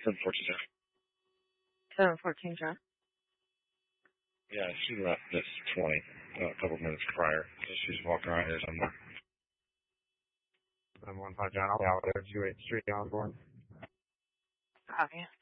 714 John. 714 John. Yeah, she left this 20, a couple minutes prior. So she's walking around here somewhere. 715 John, I'll be out there, 28th Street, Osborne. Copy.